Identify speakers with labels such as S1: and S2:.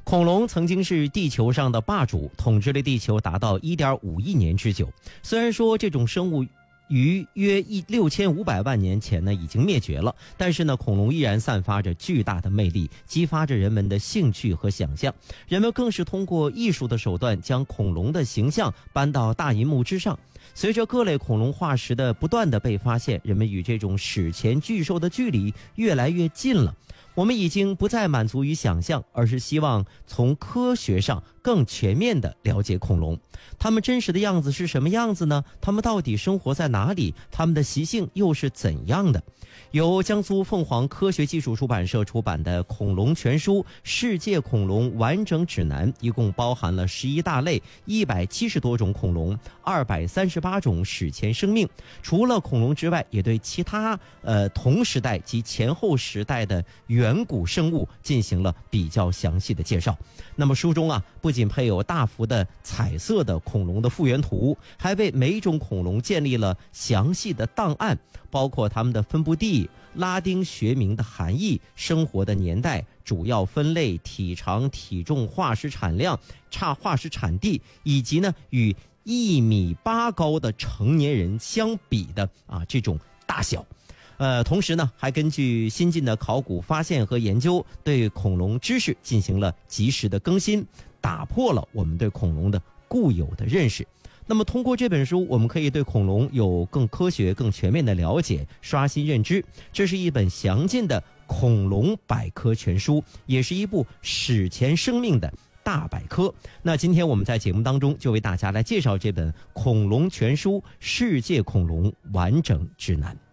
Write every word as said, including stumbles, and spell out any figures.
S1: 恐龙曾经是地球上的霸主，统治了地球达到 一点五亿年之久。虽然说这种生物于约六千五百万年前呢已经灭绝了，但是呢恐龙依然散发着巨大的魅力，激发着人们的兴趣和想象。人们更是通过艺术的手段将恐龙的形象搬到大银幕之上。随着各类恐龙化石的不断的被发现，人们与这种史前巨兽的距离越来越近了。我们已经不再满足于想象，而是希望从科学上更全面地了解恐龙。它们真实的样子是什么样子呢？它们到底生活在哪里？它们的习性又是怎样的？由江苏凤凰科学技术出版社出版的《恐龙全书：世界恐龙完整指南》，一共包含了十一大类、一百七十多种恐龙、二百三十八种史前生命。除了恐龙之外，也对其他呃同时代及前后时代的远古生物进行了比较详细的介绍。那么书中啊，不仅配有大幅的彩色的恐龙的复原图，还为每一种恐龙建立了详细的档案，包括它们的分布地、拉丁学名的含义、生活的年代、主要分类、体长、体重、化石产量、差化石产地，以及呢与一米八高的成年人相比的啊这种大小。呃，同时呢，还根据新近的考古发现和研究，对恐龙知识进行了及时的更新，打破了我们对恐龙的固有的认识。那么通过这本书，我们可以对恐龙有更科学、更全面的了解，刷新认知。这是一本详尽的恐龙百科全书，也是一部史前生命的大百科。那今天我们在节目当中就为大家来介绍这本《恐龙全书：世界恐龙完整指南》。